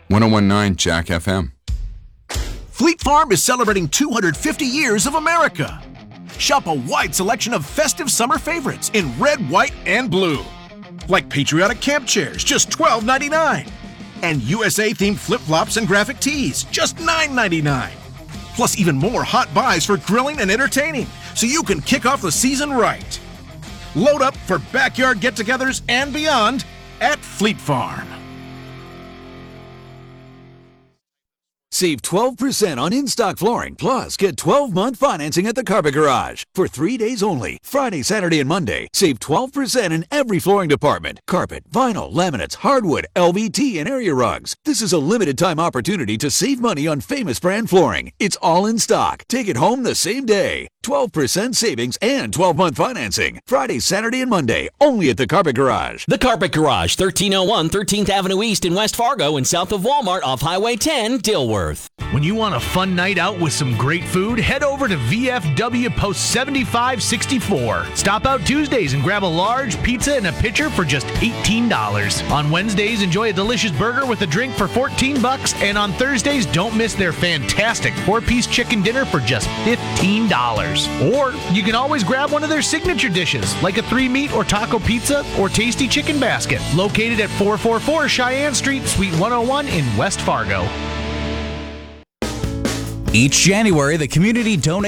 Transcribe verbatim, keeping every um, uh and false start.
one oh one point nine Jack F M. Fleet Farm is celebrating two hundred fifty years of America. Shop a wide selection of festive summer favorites in red, white, and blue. Like patriotic camp chairs, just twelve ninety-nine. And U S A-themed flip-flops and graphic tees, just nine ninety-nine. Plus even more hot buys for grilling and entertaining, so you can kick off the season right. Load up for backyard get-togethers and beyond at Fleet Farm. Save twelve percent on in-stock flooring, plus get twelve-month financing at the Carpet Garage. For three days only, Friday, Saturday, and Monday, save twelve percent in every flooring department. Carpet, vinyl, laminates, hardwood, L V T, and area rugs. This is a limited-time opportunity to save money on famous brand flooring. It's all in stock. Take it home the same day. twelve percent savings and twelve-month financing. Friday, Saturday, and Monday, only at the Carpet Garage. The Carpet Garage, thirteen oh one thirteenth Avenue East in West Fargo and south of Walmart off Highway ten, Dilworth. When you want a fun night out with some great food, head over to V F W Post seventy-five sixty-four. Stop out Tuesdays and grab a large pizza and a pitcher for just eighteen dollars. On Wednesdays, enjoy a delicious burger with a drink for fourteen bucks, and on Thursdays, don't miss their fantastic four-piece chicken dinner for just fifteen dollars. Or you can always grab one of their signature dishes, like a three-meat or taco pizza or tasty chicken basket, located at four forty-four Cheyenne Street, Suite one oh one in West Fargo. Each January, the community donates